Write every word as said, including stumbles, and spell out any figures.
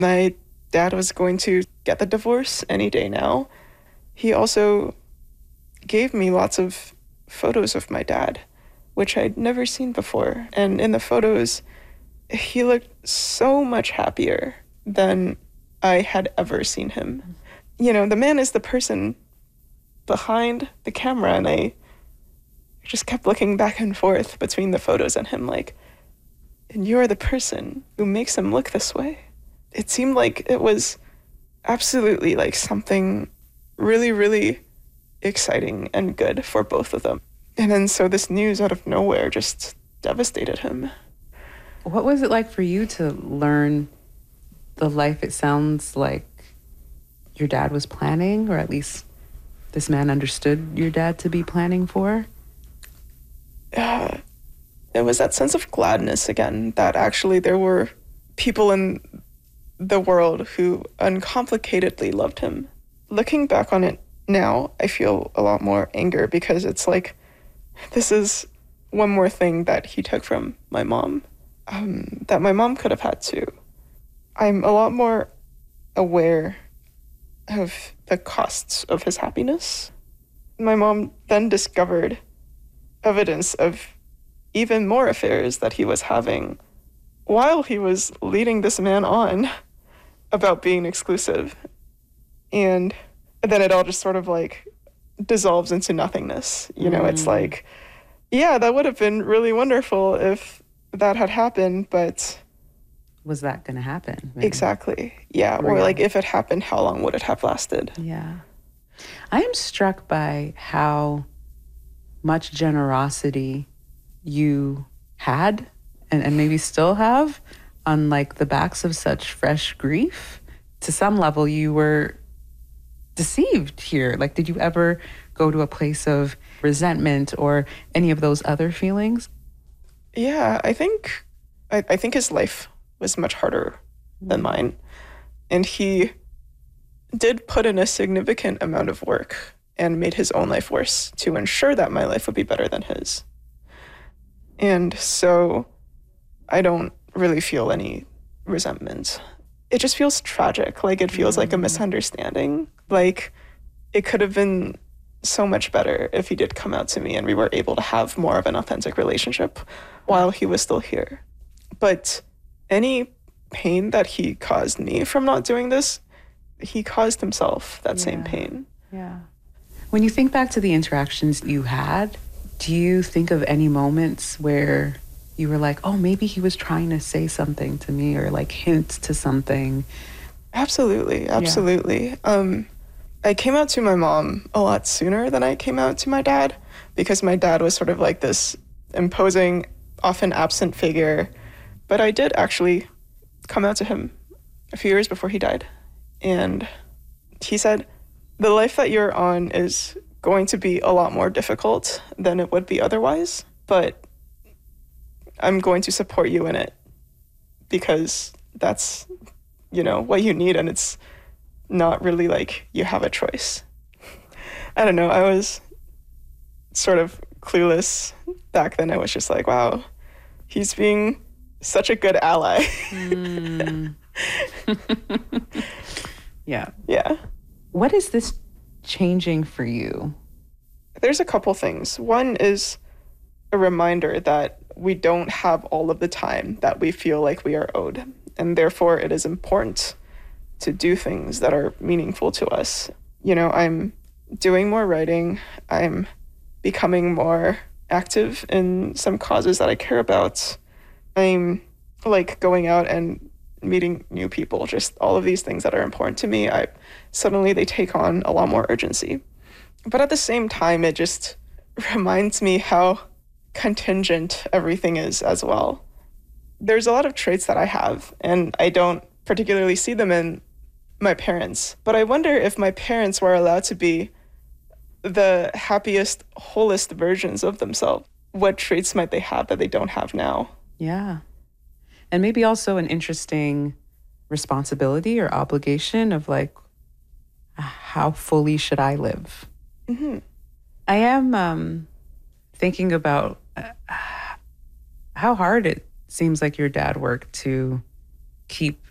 My dad was going to get the divorce any day now. He also gave me lots of photos of my dad, which I'd never seen before. And in the photos, he looked so much happier than I had ever seen him. You know, the man is the person behind the camera, and I just kept looking back and forth between the photos and him like, and you're the person who makes him look this way. It seemed like it was absolutely like something really, really exciting and good for both of them. And then so this news out of nowhere just devastated him. What was it like for you to learn the life it sounds like your dad was planning, or at least this man understood your dad to be planning for? Uh, it was that sense of gladness again, that actually there were people in the world who uncomplicatedly loved him. Looking back on it now, I feel a lot more anger because it's like, this is one more thing that he took from my mom, um, that my mom could have had too. I'm a lot more aware of the costs of his happiness. My mom then discovered evidence of even more affairs that he was having while he was leading this man on about being exclusive. And then it all just sort of like dissolves into nothingness. You know, mm. It's like, yeah, that would have been really wonderful if that had happened, but... Was that going to happen? Maybe? Exactly. Yeah. Real. Or like if it happened, how long would it have lasted? Yeah. I am struck by how much generosity you had and, and maybe still have on like the backs of such fresh grief. To some level, you were deceived here. Like, did you ever go to a place of resentment or any of those other feelings? Yeah, I think I, I think his life was much harder than mine. And he did put in a significant amount of work and made his own life worse to ensure that my life would be better than his. And so I don't really feel any resentment. It just feels tragic. Like it feels mm. like a misunderstanding. Like it could have been so much better if he did come out to me and we were able to have more of an authentic relationship while he was still here. But any pain that he caused me from not doing this, he caused himself that yeah. same pain. Yeah. When you think back to the interactions you had, do you think of any moments where you were like, oh, maybe he was trying to say something to me or like hint to something? Absolutely. Absolutely. Yeah. Um, I came out to my mom a lot sooner than I came out to my dad because my dad was sort of like this imposing, often absent figure. But I did actually come out to him a few years before he died. And he said, the life that you're on is going to be a lot more difficult than it would be otherwise, but I'm going to support you in it because that's, you know, what you need, and it's not really like you have a choice. I don't know, I was sort of clueless back then. I was just like, wow, he's being such a good ally. mm. Yeah. Yeah. What is this changing for you? There's a couple things. One is a reminder that we don't have all of the time that we feel like we are owed. And therefore, it is important to do things that are meaningful to us. You know, I'm doing more writing. I'm becoming more active in some causes that I care about. I'm like going out and meeting new people, just all of these things that are important to me. I suddenly they take on a lot more urgency. But at the same time, it just reminds me how contingent everything is as well. There's a lot of traits that I have, and I don't particularly see them in my parents. But I wonder if my parents were allowed to be the happiest, wholest versions of themselves. What traits might they have that they don't have now? Yeah. And maybe also an interesting responsibility or obligation of like, how fully should I live? Mm-hmm. I am um, thinking about uh, how hard it seems like your dad worked to keep